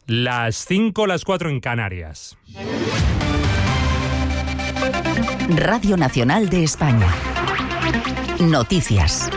Las 5, las 4 en Canarias. Radio Nacional de España. Noticias.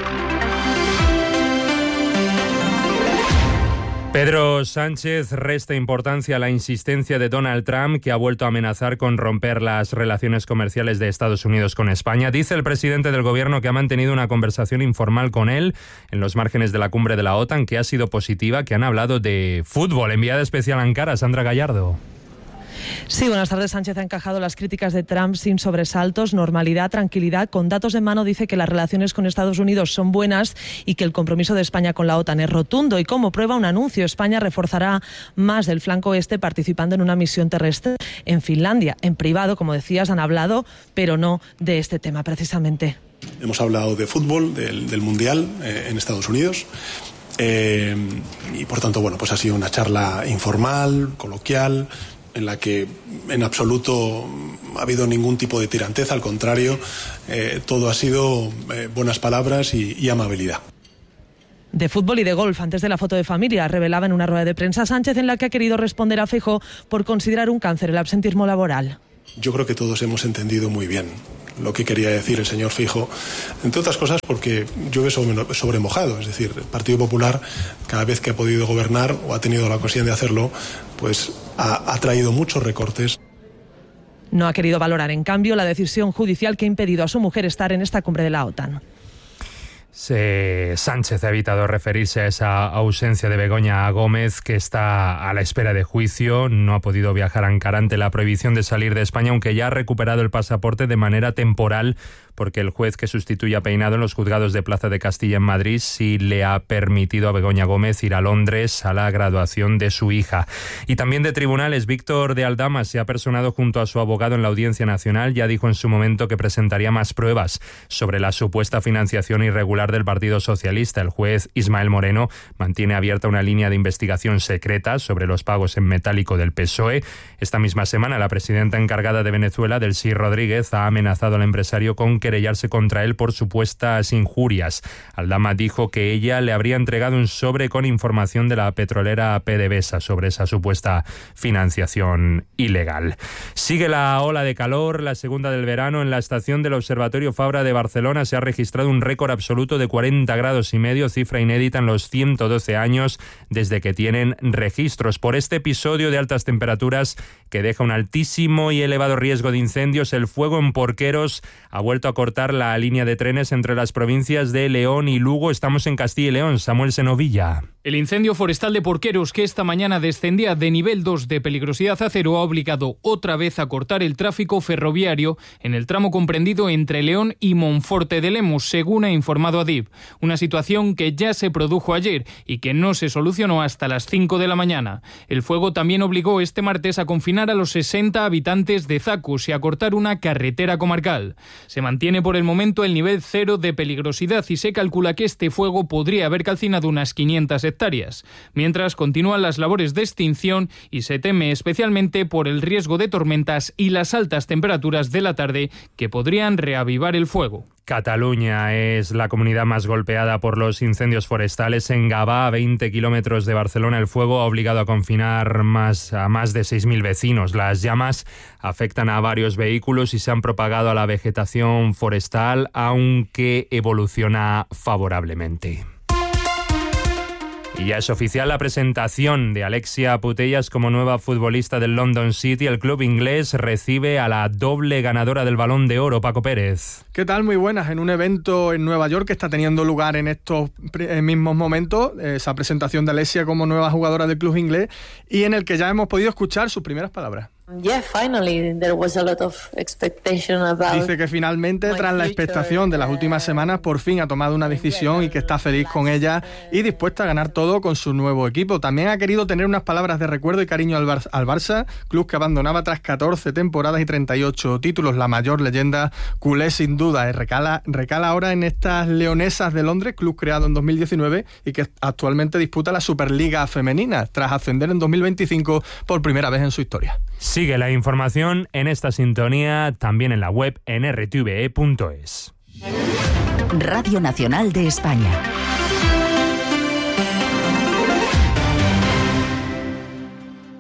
Pedro Sánchez resta importancia a la insistencia de Donald Trump, que ha vuelto a amenazar con romper las relaciones comerciales de Estados Unidos con España. Dice el presidente del gobierno que ha mantenido una conversación informal con él en los márgenes de la cumbre de la OTAN, que ha sido positiva, que han hablado de fútbol. Enviada especial a Ankara, Sandra Gallardo. Sí, buenas tardes. Sánchez ha encajado las críticas de Trump sin sobresaltos, normalidad, tranquilidad. Con datos en mano dice que las relaciones con Estados Unidos son buenas y que el compromiso de España con la OTAN es rotundo. Y como prueba un anuncio, España reforzará más el flanco este participando en una misión terrestre en Finlandia. En privado, como decías, han hablado, pero no de este tema precisamente. Hemos hablado de fútbol, del Mundial en Estados Unidos. Y por tanto, bueno, pues ha sido una charla informal, coloquial, en la que en absoluto ha habido ningún tipo de tiranteza, al contrario, todo ha sido buenas palabras y amabilidad. De fútbol y de golf, antes de la foto de familia, revelaba en una rueda de prensa Sánchez, en la que ha querido responder a Feijóo por considerar un cáncer el absentismo laboral. Yo creo que todos hemos entendido muy bien lo que quería decir el señor Feijóo, entre otras cosas porque llueve sobre mojado. Es decir, el Partido Popular, cada vez que ha podido gobernar o ha tenido la ocasión de hacerlo, pues ha traído muchos recortes. No ha querido valorar, en cambio, la decisión judicial que ha impedido a su mujer estar en esta cumbre de la OTAN. Sánchez ha evitado referirse a esa ausencia de Begoña Gómez, que está a la espera de juicio. No ha podido viajar a Ankara ante la prohibición de salir de España, aunque ya ha recuperado el pasaporte de manera temporal, porque el juez que sustituye a Peinado en los juzgados de Plaza de Castilla en Madrid sí le ha permitido a Begoña Gómez ir a Londres a la graduación de su hija. Y también de tribunales, Víctor de Aldama se ha personado junto a su abogado en la Audiencia Nacional. Ya dijo en su momento que presentaría más pruebas sobre la supuesta financiación irregular del Partido Socialista. El juez Ismael Moreno mantiene abierta una línea de investigación secreta sobre los pagos en metálico del PSOE. Esta misma semana, la presidenta encargada de Venezuela, Delcy Rodríguez, ha amenazado al empresario con querellarse contra él por supuestas injurias. Aldama dijo que ella le habría entregado un sobre con información de la petrolera PDVSA sobre esa supuesta financiación ilegal. Sigue la ola de calor, la segunda del verano. En la estación del Observatorio Fabra de Barcelona se ha registrado un récord absoluto de 40 grados y medio, cifra inédita en los 112 años desde que tienen registros. Por este episodio de altas temperaturas que deja un altísimo y elevado riesgo de incendios, el fuego en Porqueros ha vuelto a cortar la línea de trenes entre las provincias de León y Lugo. Estamos en Castilla y León. Samuel Senovilla. El incendio forestal de Porqueros, que esta mañana descendía de nivel 2 de peligrosidad a 0, ha obligado otra vez a cortar el tráfico ferroviario en el tramo comprendido entre León y Monforte de Lemos, según ha informado Adif. Una situación que ya se produjo ayer y que no se solucionó hasta las 5 de la mañana. El fuego también obligó este martes a confinar a los 60 habitantes de Zacus y a cortar una carretera comarcal. Se mantiene por el momento el nivel 0 de peligrosidad y se calcula que este fuego podría haber calcinado unas 500 hectáreas. Mientras continúan las labores de extinción y se teme especialmente por el riesgo de tormentas y las altas temperaturas de la tarde que podrían reavivar el fuego. Cataluña es la comunidad más golpeada por los incendios forestales. En Gavà, a 20 kilómetros de Barcelona, el fuego ha obligado a confinar a más de 6.000 vecinos. Las llamas afectan a varios vehículos y se han propagado a la vegetación forestal, aunque evoluciona favorablemente. Y ya es oficial la presentación de Alexia Putellas como nueva futbolista del London City. El club inglés recibe a la doble ganadora del Balón de Oro, Paco Pérez. ¿Qué tal? Muy buenas. En un evento en Nueva York que está teniendo lugar en estos mismos momentos, esa presentación de Alexia como nueva jugadora del club inglés, y en el que ya hemos podido escuchar sus primeras palabras. Dice que finalmente, tras la expectación de las últimas semanas, por fin ha tomado una decisión y que está feliz con ella y dispuesta a ganar todo con su nuevo equipo. También ha querido tener unas palabras de recuerdo y cariño al Barça, club que abandonaba tras 14 temporadas y 38 títulos. La mayor leyenda culé, sin duda, recala ahora en estas Leonesas de Londres, club creado en 2019 y que actualmente disputa la Superliga Femenina, tras ascender en 2025 por primera vez en su historia. Sigue la información en esta sintonía, también en la web en rtve.es. Radio Nacional de España.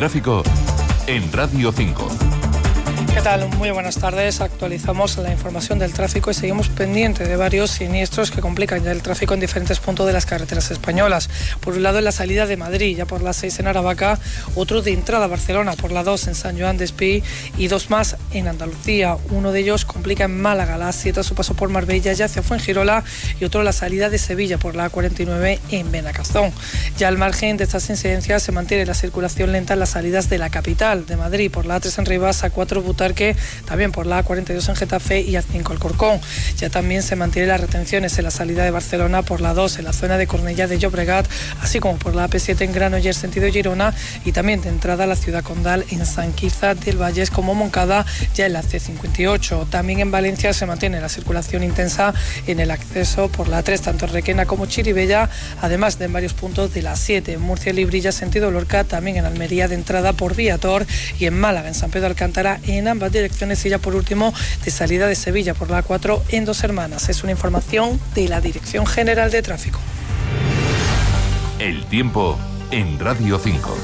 tráfico en Radio 5. ¿Qué tal? Muy buenas tardes. Actualizamos la información del tráfico y seguimos pendientes de varios siniestros que complican ya el tráfico en diferentes puntos de las carreteras españolas. Por un lado, en la salida de Madrid, ya por la 6 en Aravaca, otro de entrada a Barcelona por la 2 en San Joan d'Espí y dos más en Andalucía. Uno de ellos complica en Málaga, la 7 a su paso por Marbella ya hacia Fuengirola, y otro la salida de Sevilla por la 49 en Benacazón. Ya al margen de estas incidencias se mantiene la circulación lenta en las salidas de la capital, de Madrid, por la A3 en Rivas, A4 Butarque, también por la A42 en Getafe y A5 Alcorcón. Ya también se mantienen las retenciones en la salida de Barcelona por la 2 en la zona de Cornellá de Llobregat, así como por la AP7 en Granollers sentido Girona, y también de entrada a la ciudad condal en San Quirze del Valles como Moncada, ya en la C58. También en Valencia se mantiene la circulación intensa en el acceso por la 3, tanto en Requena como Chirivella, además de en varios puntos de la 7, en Murcia Librilla sentido Lorca, también en Almería de entrada por Viator, y en Málaga, en San Pedro Alcántara, en ambas direcciones, y ya por último de salida de Sevilla por la 4 en Dos Hermanas. Es una información de la Dirección General de Tráfico. El tiempo en Radio 5.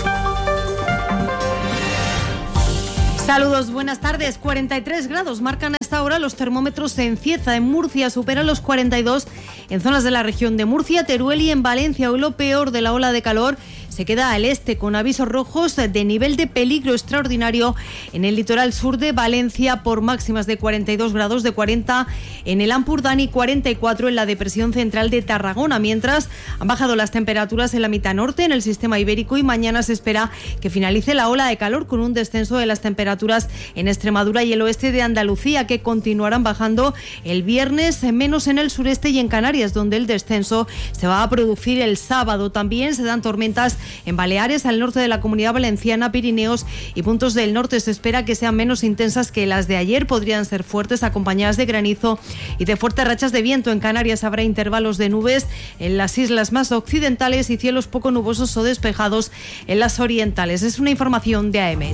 Saludos, buenas tardes. 43 grados marcan a esta hora los termómetros en Cieza. En Murcia superan los 42 en zonas de la región de Murcia, Teruel y en Valencia. Hoy lo peor de la ola de calor se queda al este, con avisos rojos de nivel de peligro extraordinario en el litoral sur de Valencia por máximas de 42 grados, de 40 en el Ampurdán y 44 en la depresión central de Tarragona, mientras han bajado las temperaturas en la mitad norte, en el sistema ibérico, y mañana se espera que finalice la ola de calor con un descenso de las temperaturas en Extremadura y el oeste de Andalucía, que continuarán bajando el viernes, menos en el sureste y en Canarias, donde el descenso se va a producir el sábado. También se dan tormentas en Baleares, al norte de la Comunidad Valenciana, Pirineos y puntos del norte. Se espera que sean menos intensas que las de ayer. Podrían ser fuertes, acompañadas de granizo y de fuertes rachas de viento. En Canarias habrá intervalos de nubes en las islas más occidentales y cielos poco nubosos o despejados en las orientales. Es una información de AEMET.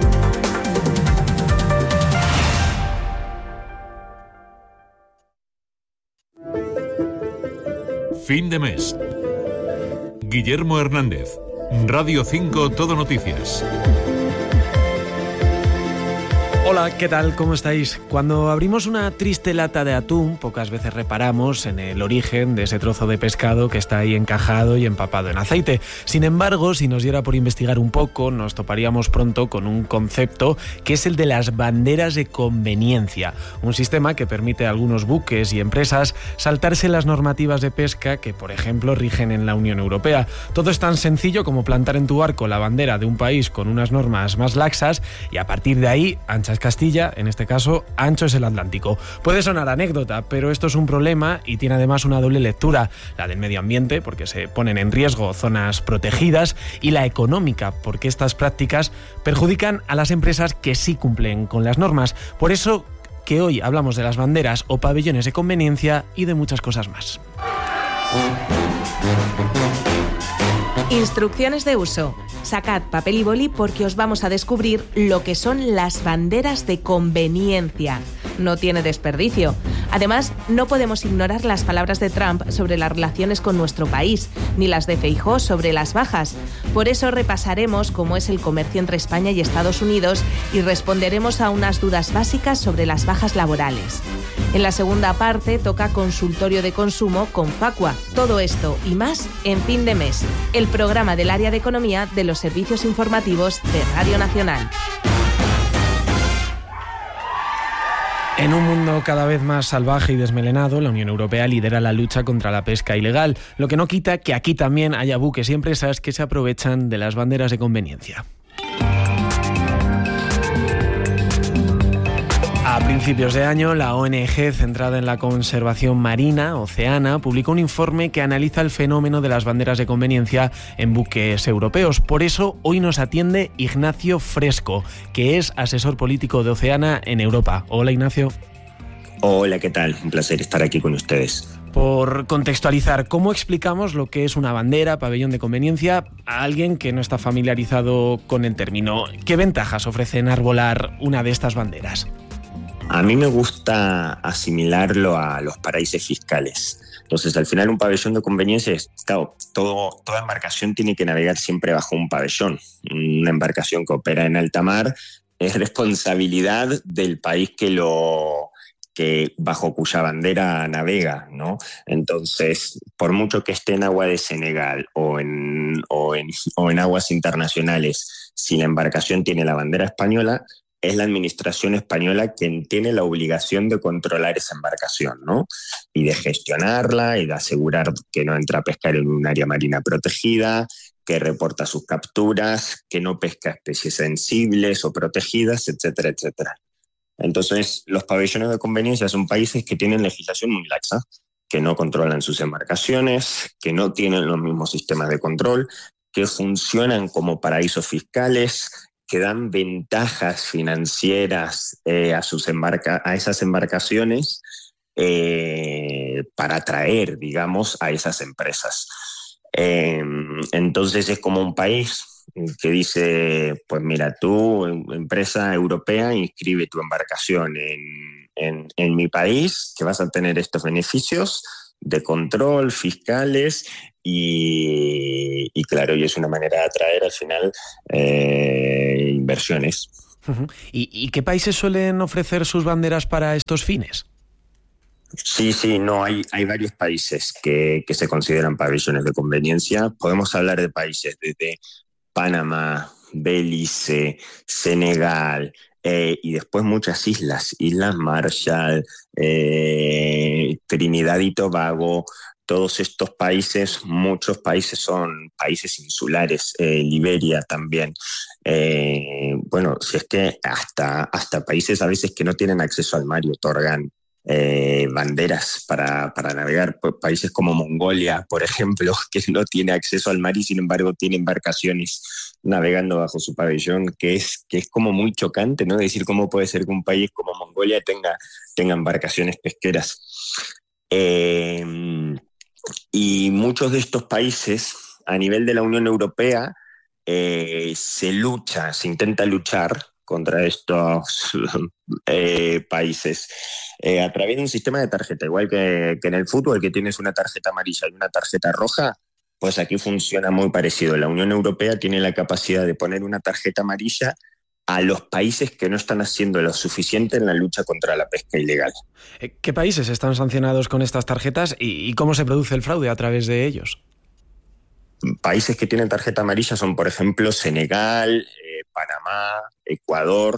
Fin de mes. Guillermo Hernández, Radio 5 Todo Noticias. Hola, ¿qué tal? ¿Cómo estáis? Cuando abrimos una triste lata de atún, pocas veces reparamos en el origen de ese trozo de pescado que está ahí encajado y empapado en aceite. Sin embargo, si nos diera por investigar un poco, nos toparíamos pronto con un concepto que es el de las banderas de conveniencia, un sistema que permite a algunos buques y empresas saltarse las normativas de pesca que, por ejemplo, rigen en la Unión Europea. Todo es tan sencillo como plantar en tu barco la bandera de un país con unas normas más laxas y a partir de ahí, ancha es Castilla, en este caso, ancho es el Atlántico. Puede sonar anécdota, pero esto es un problema y tiene además una doble lectura, la del medio ambiente, porque se ponen en riesgo zonas protegidas, y la económica, porque estas prácticas perjudican a las empresas que sí cumplen con las normas. Por eso que hoy hablamos de las banderas o pabellones de conveniencia y de muchas cosas más. Instrucciones de uso. Sacad papel y boli porque os vamos a descubrir lo que son las banderas de conveniencia. No tiene desperdicio. Además, no podemos ignorar las palabras de Trump sobre las relaciones con nuestro país, ni las de Feijóo sobre las bajas. Por eso repasaremos cómo es el comercio entre España y Estados Unidos y responderemos a unas dudas básicas sobre las bajas laborales. En la segunda parte toca consultorio de consumo con Facua. Todo esto y más en Fin de Mes, el programa del área de economía de los servicios informativos de Radio Nacional. En un mundo cada vez más salvaje y desmelenado, la Unión Europea lidera la lucha contra la pesca ilegal, lo que no quita que aquí también haya buques y empresas que se aprovechan de las banderas de conveniencia. A principios de año, la ONG centrada en la conservación marina, Oceana, publicó un informe que analiza el fenómeno de las banderas de conveniencia en buques europeos. Por eso, hoy nos atiende Ignacio Fresco, que es asesor político de Oceana en Europa. Hola, Ignacio. Hola, ¿qué tal? Un placer estar aquí con ustedes. Por contextualizar, ¿cómo explicamos lo que es una bandera, pabellón de conveniencia, a alguien que no está familiarizado con el término? ¿Qué ventajas ofrece enarbolar una de estas banderas? A mí me gusta asimilarlo a los paraísos fiscales. Entonces, al final, un pabellón de conveniencia es, claro, toda embarcación tiene que navegar siempre bajo un pabellón. Una embarcación que opera en alta mar es responsabilidad del país que bajo cuya bandera navega, ¿no? Entonces, por mucho que esté en agua de Senegal o en aguas internacionales, si la embarcación tiene la bandera española, es la administración española quien tiene la obligación de controlar esa embarcación, ¿no? Y de gestionarla y de asegurar que no entra a pescar en un área marina protegida, que reporta sus capturas, que no pesca especies sensibles o protegidas, etcétera, etcétera. Entonces, los pabellones de conveniencia son países que tienen legislación muy laxa, que no controlan sus embarcaciones, que no tienen los mismos sistemas de control, que funcionan como paraísos fiscales, que dan ventajas financieras a esas embarcaciones para atraer, digamos, a esas empresas. Entonces es como un país que dice, pues mira, tú, empresa europea, inscribe tu embarcación en mi país, que vas a tener estos beneficios de control, fiscales, y claro, y es una manera de atraer al final inversiones. ¿Y qué países suelen ofrecer sus banderas para estos fines? Sí, no, hay varios países que se consideran pabellones de conveniencia. Podemos hablar de países desde Panamá, Belice, Senegal, y después muchas islas Marshall, Trinidad y Tobago. Todos estos países, muchos países son países insulares, Liberia también. Bueno, si es que hasta países a veces que no tienen acceso al mar y otorgan banderas para navegar. Países como Mongolia, por ejemplo, que no tiene acceso al mar y sin embargo tiene embarcaciones navegando bajo su pabellón, que es como muy chocante, ¿no? Decir, ¿cómo puede ser que un país como Mongolia tenga embarcaciones pesqueras? Y muchos de estos países, a nivel de la Unión Europea, se intenta luchar contra estos países a través de un sistema de tarjeta, igual que en el fútbol, que tienes una tarjeta amarilla y una tarjeta roja. Pues aquí funciona muy parecido. La Unión Europea tiene la capacidad de poner una tarjeta amarilla a los países que no están haciendo lo suficiente en la lucha contra la pesca ilegal. ¿Qué países están sancionados con estas tarjetas y cómo se produce el fraude a través de ellos? Países que tienen tarjeta amarilla son, por ejemplo, Senegal, Panamá, Ecuador.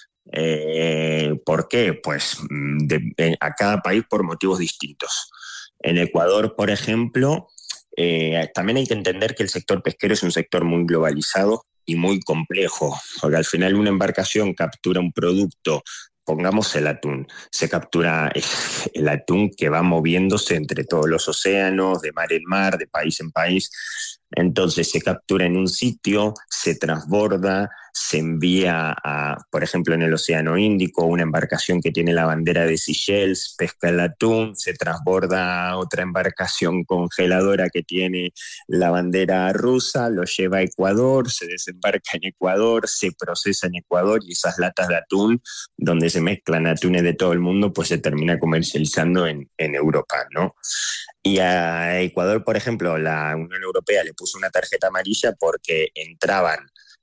¿Por qué? Pues a cada país por motivos distintos. En Ecuador, por ejemplo, también hay que entender que el sector pesquero es un sector muy globalizado y muy complejo, porque al final una embarcación captura un producto, pongamos el atún, se captura el atún que va moviéndose entre todos los océanos, de mar en mar, de país en país. Entonces se captura en un sitio, se transborda, se envía por ejemplo, en el Océano Índico, una embarcación que tiene la bandera de Seychelles, pesca el atún, se transborda a otra embarcación congeladora que tiene la bandera rusa, lo lleva a Ecuador, se desembarca en Ecuador, se procesa en Ecuador, y esas latas de atún, donde se mezclan atunes de todo el mundo, pues se termina comercializando en Europa, ¿no? Y a Ecuador, por ejemplo, la Unión Europea le puso una tarjeta amarilla porque entraban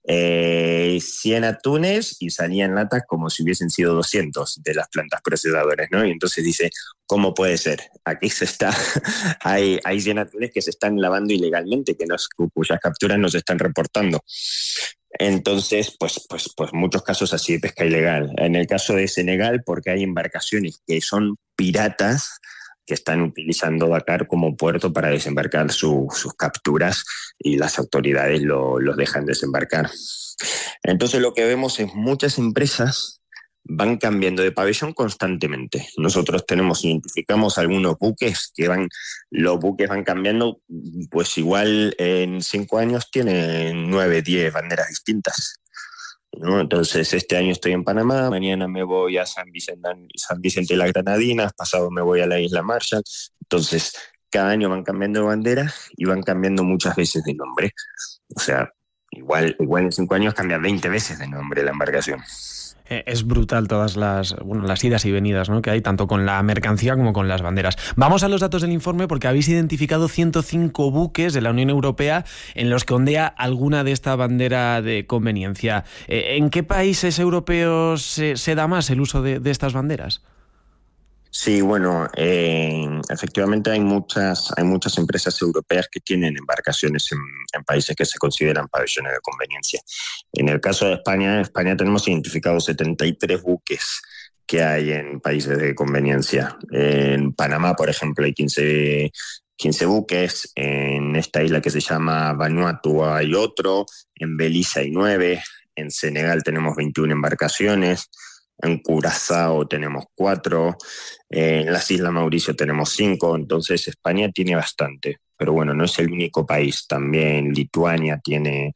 100 atunes y salían latas como si hubiesen sido 200 de las plantas procesadoras, ¿no? Y entonces dice, ¿cómo puede ser? Aquí hay 100 atunes que se están lavando ilegalmente, cuyas capturas no se están reportando. Entonces, pues muchos casos así de pesca ilegal. En el caso de Senegal, porque hay embarcaciones que son piratas, que están utilizando Dakar como puerto para desembarcar sus capturas, y las autoridades los dejan desembarcar. Entonces lo que vemos es muchas empresas van cambiando de pabellón constantemente. Nosotros identificamos algunos buques los buques van cambiando, pues igual en 5 años tienen 9, 10 banderas distintas, ¿no? Entonces este año estoy en Panamá, mañana me voy a San Vicente de las Granadinas, pasado me voy a la isla Marshall. Entonces cada año van cambiando de bandera y van cambiando muchas veces de nombre. O sea, igual en 5 años cambia 20 veces de nombre la embarcación. Es brutal todas las idas y venidas, ¿no?, que hay, tanto con la mercancía como con las banderas. Vamos a los datos del informe, porque habéis identificado 105 buques de la Unión Europea en los que ondea alguna de esta bandera de conveniencia. ¿En qué países europeos se da más el uso de estas banderas? Sí, bueno, efectivamente hay muchas empresas europeas que tienen embarcaciones en países que se consideran pabellones de conveniencia. En el caso de España tenemos identificados 73 buques que hay en países de conveniencia. En Panamá, por ejemplo, hay 15 buques. En esta isla que se llama Vanuatu hay otro. En Belice hay 9. En Senegal tenemos 21 embarcaciones. En Curazao tenemos 4, en las Islas Mauricio tenemos 5, entonces España tiene bastante. Pero bueno, no es el único país, también Lituania tiene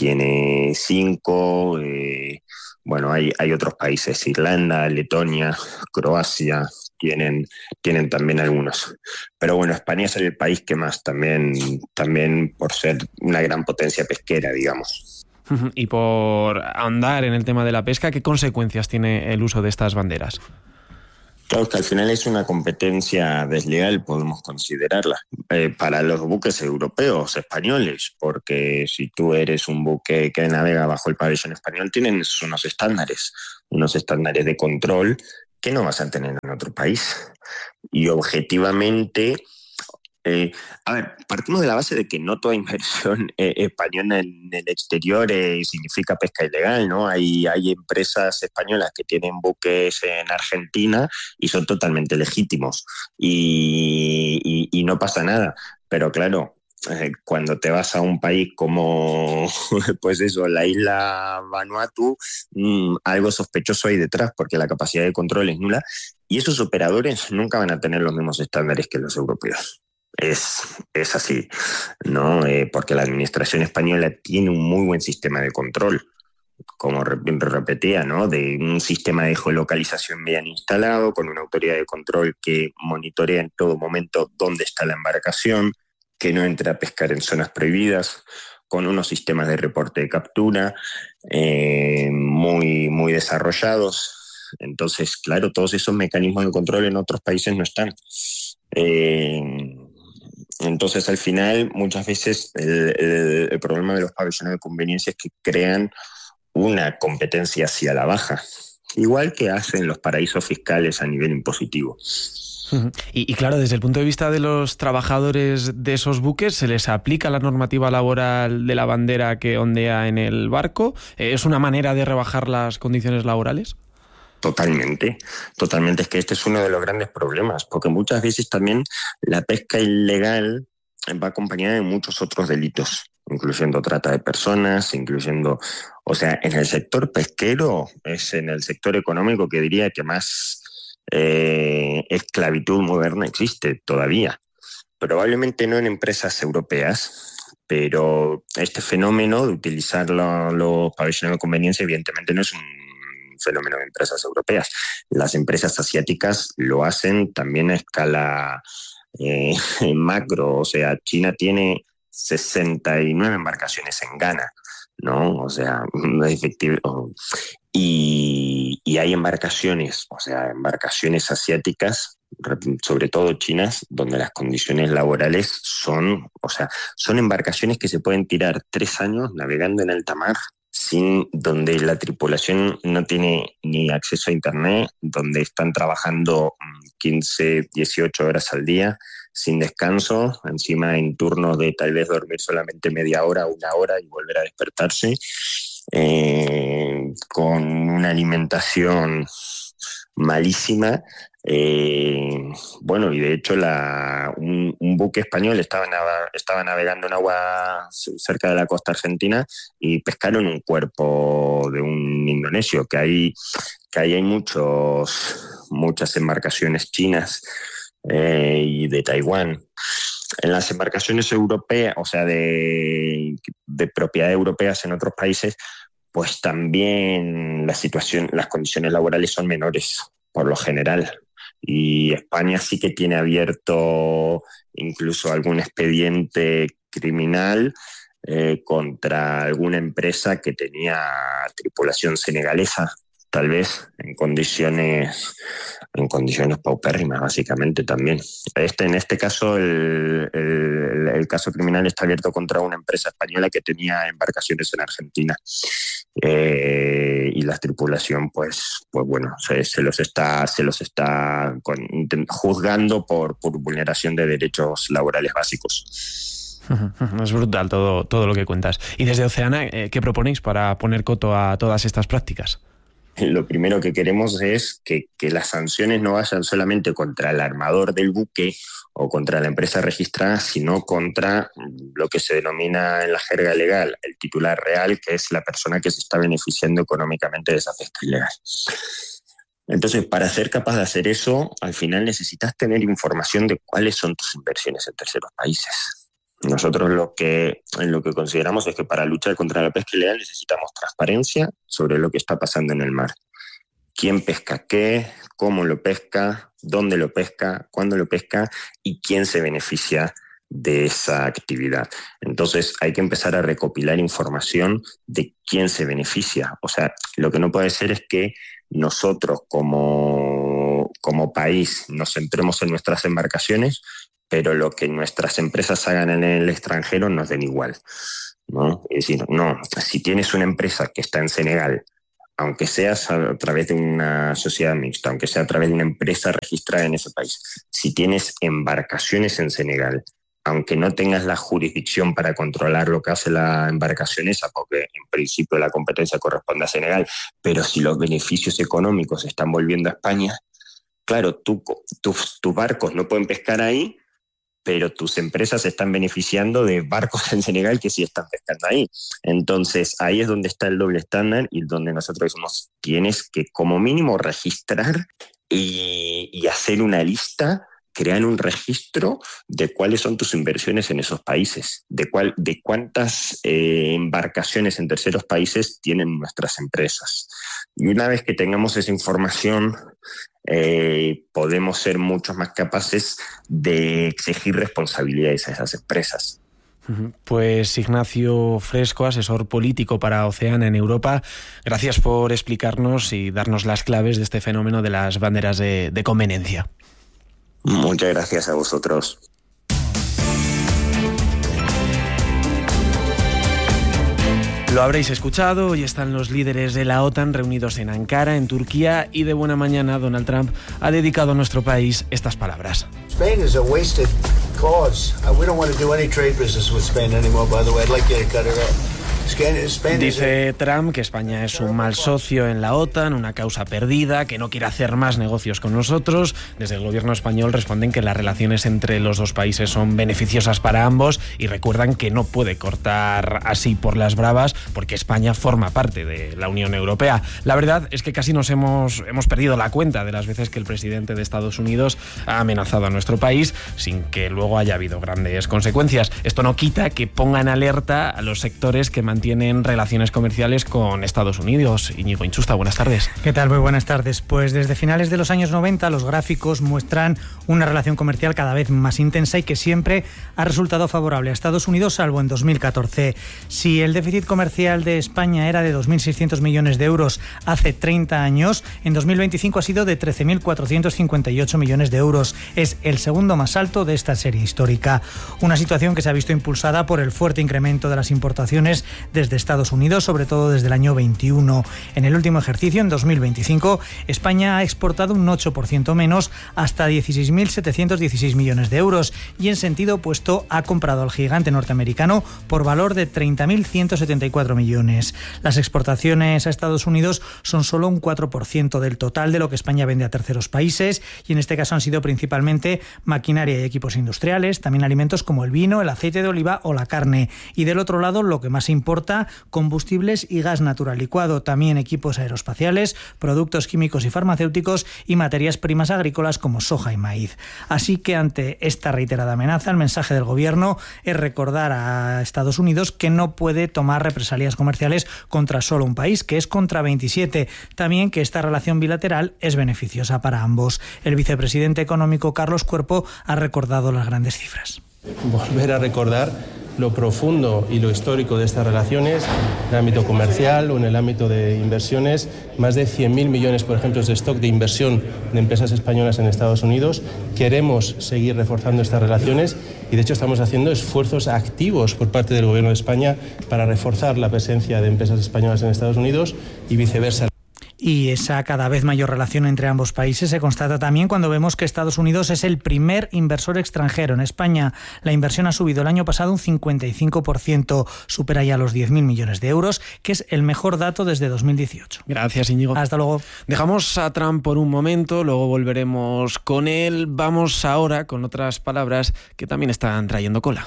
5, bueno, hay otros países, Irlanda, Letonia, Croacia, tienen también algunos. Pero bueno, España es el país que más, también por ser una gran potencia pesquera, digamos. Y por ahondar en el tema de la pesca, ¿qué consecuencias tiene el uso de estas banderas? Claro, que al final es una competencia desleal, podemos considerarla, para los buques europeos, españoles, porque si tú eres un buque que navega bajo el pabellón español, tienes unos estándares de control que no vas a tener en otro país. Y objetivamente... partimos de la base de que no toda inversión española en el exterior significa pesca ilegal, ¿no? Hay empresas españolas que tienen buques en Argentina y son totalmente legítimos y no pasa nada. Pero claro, cuando te vas a un país como, pues eso, la isla Vanuatu, algo sospechoso hay detrás, porque la capacidad de control es nula y esos operadores nunca van a tener los mismos estándares que los europeos. Es así, ¿no? Porque la administración española tiene un muy buen sistema de control, como repetía, ¿no? De un sistema de geolocalización bien instalado, con una autoridad de control que monitorea en todo momento dónde está la embarcación, que no entre a pescar en zonas prohibidas, con unos sistemas de reporte de captura muy, muy desarrollados. Entonces, claro, todos esos mecanismos de control en otros países no están. Entonces, al final, muchas veces el problema de los pabellones de conveniencia es que crean una competencia hacia la baja, igual que hacen los paraísos fiscales a nivel impositivo. Y claro, desde el punto de vista de los trabajadores de esos buques, ¿se les aplica la normativa laboral de la bandera que ondea en el barco? ¿Es una manera de rebajar las condiciones laborales? Totalmente. Es que este es uno de los grandes problemas, porque muchas veces también la pesca ilegal va acompañada de muchos otros delitos, incluyendo trata de personas, o sea, en el sector pesquero es en el sector económico que diría que más esclavitud moderna existe todavía. Probablemente no en empresas europeas, pero este fenómeno de utilizar los pabellones de conveniencia evidentemente no es un fenómeno de empresas europeas. Las empresas asiáticas lo hacen también a escala macro, o sea, China tiene 69 embarcaciones en Ghana, ¿no? O sea, efectivo. Y hay embarcaciones asiáticas, sobre todo chinas, donde las condiciones laborales son embarcaciones que se pueden tirar 3 años navegando en alta mar, donde la tripulación no tiene ni acceso a internet, donde están trabajando 15, 18 horas al día, sin descanso, encima en turnos de tal vez dormir solamente media hora, 1 hora y volver a despertarse, con una alimentación malísima. Bueno, y de hecho un buque español estaba navegando en agua cerca de la costa argentina y pescaron un cuerpo de un indonesio, que ahí hay muchas embarcaciones chinas y de Taiwán. En las embarcaciones europeas, o sea, de propiedad europeas en otros países, pues también las condiciones laborales son menores, por lo general. Y España sí que tiene abierto incluso algún expediente criminal contra alguna empresa que tenía tripulación senegalesa, tal vez en condiciones paupérrimas, básicamente también. En este caso, el caso criminal está abierto contra una empresa española que tenía embarcaciones en Argentina. Y la tripulación, pues bueno, se los está juzgando por vulneración de derechos laborales básicos. Es brutal todo lo que cuentas. Y desde Oceana, ¿qué proponéis para poner coto a todas estas prácticas? Lo primero que queremos es que las sanciones no vayan solamente contra el armador del buque o contra la empresa registrada, sino contra lo que se denomina en la jerga legal el titular real, que es la persona que se está beneficiando económicamente de esa pesca ilegal. Entonces, para ser capaz de hacer eso, al final necesitas tener información de cuáles son tus inversiones en terceros países. Nosotros lo que consideramos es que para luchar contra la pesca ilegal necesitamos transparencia sobre lo que está pasando en el mar. ¿Quién pesca qué? ¿Cómo lo pesca? ¿Dónde lo pesca? ¿Cuándo lo pesca? ¿Y quién se beneficia de esa actividad? Entonces hay que empezar a recopilar información de quién se beneficia. O sea, lo que no puede ser es que nosotros como país nos centremos en nuestras embarcaciones, pero lo que nuestras empresas hagan en el extranjero nos den igual, ¿no? Es decir, no, si tienes una empresa que está en Senegal, aunque seas a través de una sociedad mixta, aunque sea a través de una empresa registrada en ese país, si tienes embarcaciones en Senegal, aunque no tengas la jurisdicción para controlar lo que hace la embarcación esa, porque en principio la competencia corresponde a Senegal, pero si los beneficios económicos están volviendo a España, claro, tus barcos no pueden pescar ahí, pero tus empresas se están beneficiando de barcos en Senegal que sí están pescando ahí. Entonces, ahí es donde está el doble estándar y donde nosotros decimos, tienes que como mínimo registrar y hacer una lista, crear un registro de cuáles son tus inversiones en esos países, de cuántas embarcaciones en terceros países tienen nuestras empresas. Y una vez que tengamos esa información, podemos ser mucho más capaces de exigir responsabilidades a esas empresas. Pues Ignacio Fresco, asesor político para Oceana en Europa, gracias por explicarnos y darnos las claves de este fenómeno de las banderas de conveniencia. Muchas gracias a vosotros. Lo habréis escuchado, hoy están los líderes de la OTAN reunidos en Ankara, en Turquía, y de buena mañana Donald Trump ha dedicado a nuestro país estas palabras. Spain is a wasted cause. We don't want to do any trade business with Spain anymore, by the way. I'd like you to cut it out. Dice Trump que España es un mal socio en la OTAN, una causa perdida, que no quiere hacer más negocios con nosotros. Desde el gobierno español responden que las relaciones entre los dos países son beneficiosas para ambos y recuerdan que no puede cortar así por las bravas porque España forma parte de la Unión Europea. La verdad es que casi nos hemos perdido la cuenta de las veces que el presidente de Estados Unidos ha amenazado a nuestro país sin que luego haya habido grandes consecuencias. Esto no quita que pongan alerta a los sectores que mantienen relaciones comerciales con Estados Unidos. Íñigo Inchusta, buenas tardes. ¿Qué tal? Muy buenas tardes. Pues desde finales de los años 90 los gráficos muestran una relación comercial cada vez más intensa y que siempre ha resultado favorable a Estados Unidos, salvo en 2014. Si el déficit comercial de España era de 2.600 millones de euros hace 30 años, en 2025 ha sido de 13.458 millones de euros. Es el segundo más alto de esta serie histórica. Una situación que se ha visto impulsada por el fuerte incremento de las importaciones desde Estados Unidos, sobre todo desde el año 21. En el último ejercicio, en 2025, España ha exportado un 8% menos, hasta 16.716 millones de euros, y en sentido opuesto ha comprado al gigante norteamericano por valor de 30.174 millones. Las exportaciones a Estados Unidos son solo un 4% del total de lo que España vende a terceros países, y en este caso han sido principalmente maquinaria y equipos industriales, también alimentos como el vino, el aceite de oliva o la carne, y del otro lado lo que más importa, combustibles y gas natural licuado, también equipos aeroespaciales, productos químicos y farmacéuticos y materias primas agrícolas como soja y maíz. Así que ante esta reiterada amenaza, el mensaje del gobierno es recordar a Estados Unidos que no puede tomar represalias comerciales contra solo un país, que es contra 27. También que esta relación bilateral es beneficiosa para ambos. El vicepresidente económico Carlos Cuerpo ha recordado las grandes cifras. Volver a recordar lo profundo y lo histórico de estas relaciones, en el ámbito comercial o en el ámbito de inversiones, más de 100.000 millones, por ejemplo, de stock de inversión de empresas españolas en Estados Unidos. Queremos seguir reforzando estas relaciones y, de hecho, estamos haciendo esfuerzos activos por parte del Gobierno de España para reforzar la presencia de empresas españolas en Estados Unidos y viceversa. Y esa cada vez mayor relación entre ambos países se constata también cuando vemos que Estados Unidos es el primer inversor extranjero. En España la inversión ha subido el año pasado un 55%, supera ya los 10.000 millones de euros, que es el mejor dato desde 2018. Gracias, Íñigo. Hasta luego. Dejamos a Trump por un momento, luego volveremos con él. Vamos ahora con otras palabras que también están trayendo cola.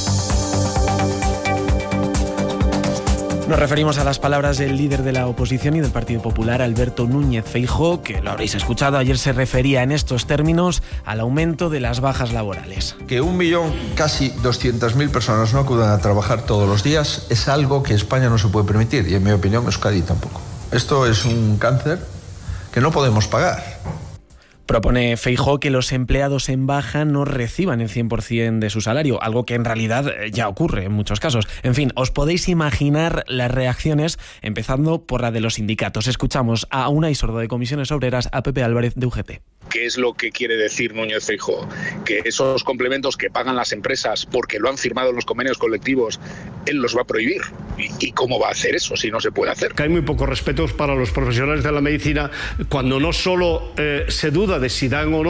Nos referimos a las palabras del líder de la oposición y del Partido Popular, Alberto Núñez Feijóo, que lo habréis escuchado, ayer se refería en estos términos al aumento de las bajas laborales. Que 1 millón, casi 200.000 personas no acudan a trabajar todos los días es algo que España no se puede permitir y, en mi opinión, Euskadi tampoco. Esto es un cáncer que no podemos pagar. Propone Feijóo que los empleados en baja no reciban el 100% de su salario, algo que en realidad ya ocurre en muchos casos. En fin, os podéis imaginar las reacciones, empezando por la de los sindicatos. Escuchamos a Unai Sordo de Comisiones Obreras, a Pepe Álvarez de UGT. ¿Qué es lo que quiere decir Núñez Feijóo? Que esos complementos que pagan las empresas porque lo han firmado en los convenios colectivos, él los va a prohibir. ¿Y cómo va a hacer eso si no se puede hacer? Que hay muy pocos respetos para los profesionales de la medicina cuando no solo se duda de si dan o no